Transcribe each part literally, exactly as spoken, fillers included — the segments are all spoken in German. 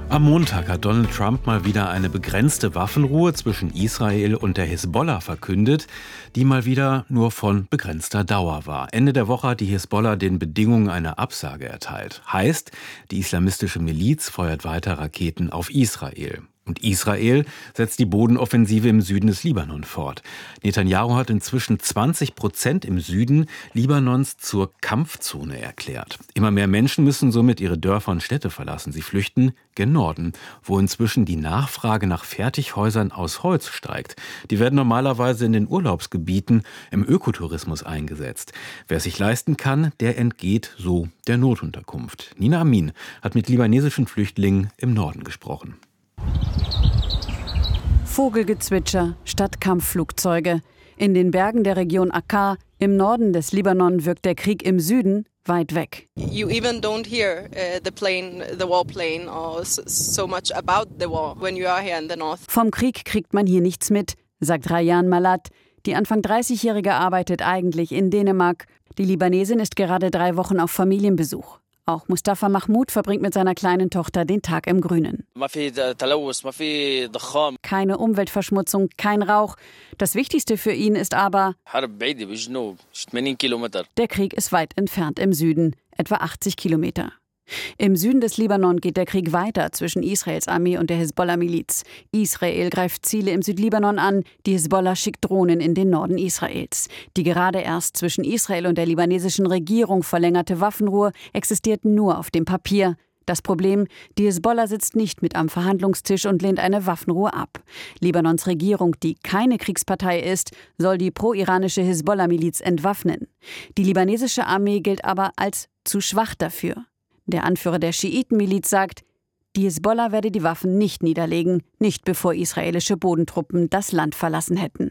Am Montag hat Donald Trump mal wieder eine begrenzte Waffenruhe zwischen Israel und der Hisbollah verkündet, die mal wieder nur von begrenzter Dauer war. Ende der Woche hat die Hisbollah den Bedingungen eine Absage erteilt. Heißt, die islamistische Miliz feuert weiter Raketen auf Israel. Und Israel setzt die Bodenoffensive im Süden des Libanon fort. Netanyahu hat inzwischen zwanzig Prozent im Süden Libanons zur Kampfzone erklärt. Immer mehr Menschen müssen somit ihre Dörfer und Städte verlassen. Sie flüchten gen Norden, wo inzwischen die Nachfrage nach Fertighäusern aus Holz steigt. Die werden normalerweise in den Urlaubsgebieten im Ökotourismus eingesetzt. Wer es sich leisten kann, der entgeht so der Notunterkunft. Nina Amin hat mit libanesischen Flüchtlingen im Norden gesprochen. Vogelgezwitscher statt Kampfflugzeuge. In den Bergen der Region Akkar im Norden des Libanon wirkt der Krieg im Süden weit weg. You even don't hear uh, the plane, the war plane or so much about the war when you are here in the north. Vom Krieg kriegt man hier nichts mit, sagt Rayan Malat. Die Anfang dreißigjährige arbeitet eigentlich in Dänemark. Die Libanesin ist gerade drei Wochen auf Familienbesuch. Auch Mustafa Mahmoud verbringt mit seiner kleinen Tochter den Tag im Grünen. Keine Umweltverschmutzung, kein Rauch. Das Wichtigste für ihn ist aber, der Krieg ist weit entfernt im Süden, etwa achtzig Kilometer. Im Süden des Libanon geht der Krieg weiter zwischen Israels Armee und der Hisbollah-Miliz. Israel greift Ziele im Südlibanon an, die Hisbollah schickt Drohnen in den Norden Israels. Die gerade erst zwischen Israel und der libanesischen Regierung verlängerte Waffenruhe existiert nur auf dem Papier. Das Problem, die Hisbollah sitzt nicht mit am Verhandlungstisch und lehnt eine Waffenruhe ab. Libanons Regierung, die keine Kriegspartei ist, soll die pro-iranische Hisbollah-Miliz entwaffnen. Die libanesische Armee gilt aber als zu schwach dafür. Der Anführer der Schiitenmiliz sagt, die Hisbollah werde die Waffen nicht niederlegen, nicht bevor israelische Bodentruppen das Land verlassen hätten.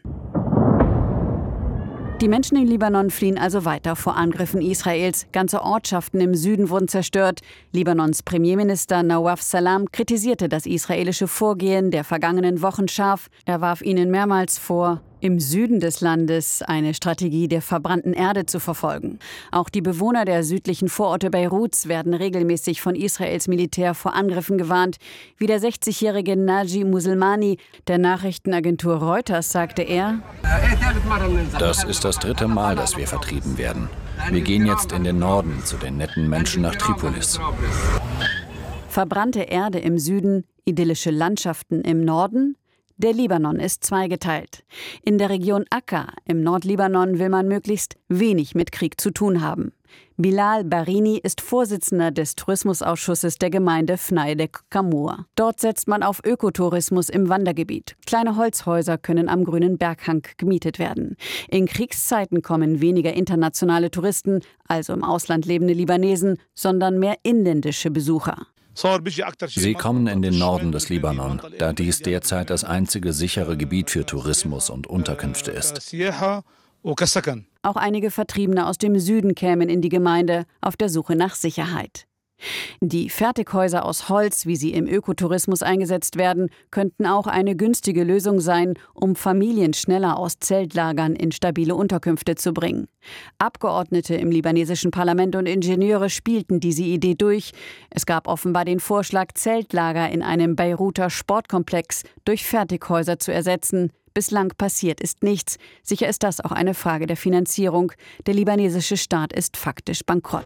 Die Menschen im Libanon fliehen also weiter vor Angriffen Israels. Ganze Ortschaften im Süden wurden zerstört. Libanons Premierminister Nawaf Salam kritisierte das israelische Vorgehen der vergangenen Wochen scharf. Er warf ihnen mehrmals vor, im Süden des Landes eine Strategie der verbrannten Erde zu verfolgen. Auch die Bewohner der südlichen Vororte Beiruts werden regelmäßig von Israels Militär vor Angriffen gewarnt. Wie der sechzigjährige Naji Muselmani der Nachrichtenagentur Reuters sagte er: Das ist das dritte Mal, dass wir vertrieben werden. Wir gehen jetzt in den Norden zu den netten Menschen nach Tripolis. Verbrannte Erde im Süden, idyllische Landschaften im Norden? Der Libanon ist zweigeteilt. In der Region Akkar im Nordlibanon will man möglichst wenig mit Krieg zu tun haben. Bilal Barini ist Vorsitzender des Tourismusausschusses der Gemeinde Fnaidek Kamur. Dort setzt man auf Ökotourismus im Wandergebiet. Kleine Holzhäuser können am grünen Berghang gemietet werden. In Kriegszeiten kommen weniger internationale Touristen, also im Ausland lebende Libanesen, sondern mehr inländische Besucher. Sie kommen in den Norden des Libanon, da dies derzeit das einzige sichere Gebiet für Tourismus und Unterkünfte ist. Auch einige Vertriebene aus dem Süden kämen in die Gemeinde auf der Suche nach Sicherheit. Die Fertighäuser aus Holz, wie sie im Ökotourismus eingesetzt werden, könnten auch eine günstige Lösung sein, um Familien schneller aus Zeltlagern in stabile Unterkünfte zu bringen. Abgeordnete im libanesischen Parlament und Ingenieure spielten diese Idee durch. Es gab offenbar den Vorschlag, Zeltlager in einem Beiruter Sportkomplex durch Fertighäuser zu ersetzen. Bislang passiert ist nichts. Sicher ist das auch eine Frage der Finanzierung. Der libanesische Staat ist faktisch bankrott.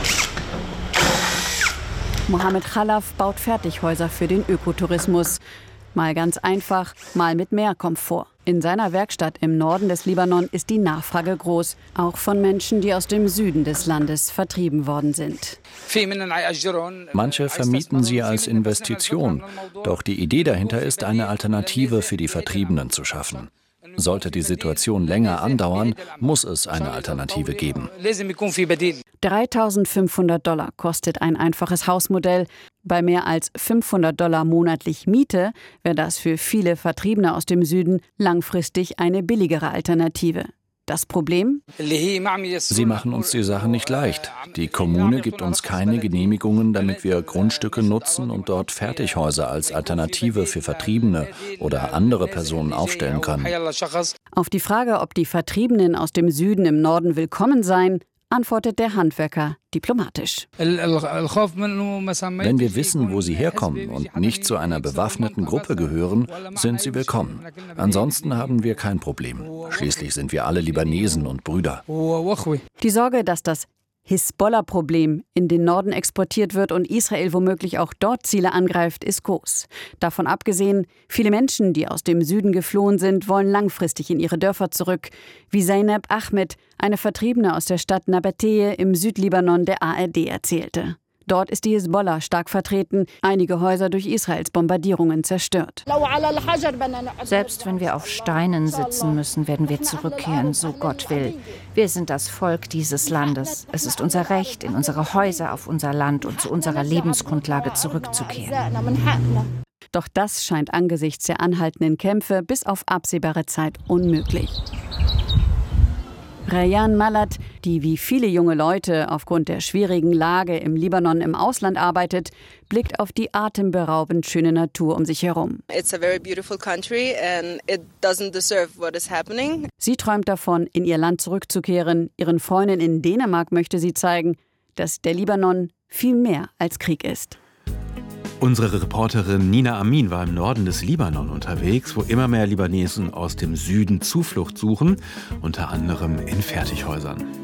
Mohammed Khalaf baut Fertighäuser für den Ökotourismus. Mal ganz einfach, mal mit mehr Komfort. In seiner Werkstatt im Norden des Libanon ist die Nachfrage groß, auch von Menschen, die aus dem Süden des Landes vertrieben worden sind. Manche vermieten sie als Investition, doch die Idee dahinter ist, eine Alternative für die Vertriebenen zu schaffen. Sollte die Situation länger andauern, muss es eine Alternative geben. dreitausendfünfhundert Dollar kostet ein einfaches Hausmodell. Bei mehr als fünfhundert Dollar monatlich Miete wäre das für viele Vertriebene aus dem Süden langfristig eine billigere Alternative. Das Problem? Sie machen uns die Sache nicht leicht. Die Kommune gibt uns keine Genehmigungen, damit wir Grundstücke nutzen und dort Fertighäuser als Alternative für Vertriebene oder andere Personen aufstellen können. Auf die Frage, ob die Vertriebenen aus dem Süden im Norden willkommen seien, antwortet der Handwerker diplomatisch. Wenn wir wissen, wo sie herkommen und nicht zu einer bewaffneten Gruppe gehören, sind sie willkommen. Ansonsten haben wir kein Problem. Schließlich sind wir alle Libanesen und Brüder. Die Sorge, dass das Hisbollah-Problem in den Norden exportiert wird und Israel womöglich auch dort Ziele angreift, ist groß. Davon abgesehen, viele Menschen, die aus dem Süden geflohen sind, wollen langfristig in ihre Dörfer zurück, wie Zeynep Ahmed, eine Vertriebene aus der Stadt Nabateh im Südlibanon, der A R D erzählte. Dort ist die Hisbollah stark vertreten, einige Häuser durch Israels Bombardierungen zerstört. Selbst wenn wir auf Steinen sitzen müssen, werden wir zurückkehren, so Gott will. Wir sind das Volk dieses Landes. Es ist unser Recht, in unsere Häuser, auf unser Land und zu unserer Lebensgrundlage zurückzukehren. Doch das scheint angesichts der anhaltenden Kämpfe bis auf absehbare Zeit unmöglich. Rayan Malat, die wie viele junge Leute aufgrund der schwierigen Lage im Libanon im Ausland arbeitet, blickt auf die atemberaubend schöne Natur um sich herum. It's a very beautiful country and it doesn't deserve what is happening. Sie träumt davon, in ihr Land zurückzukehren. Ihren Freunden in Dänemark möchte sie zeigen, dass der Libanon viel mehr als Krieg ist. Unsere Reporterin Nina Amin war im Norden des Libanon unterwegs, wo immer mehr Libanesen aus dem Süden Zuflucht suchen, unter anderem in Fertighäusern.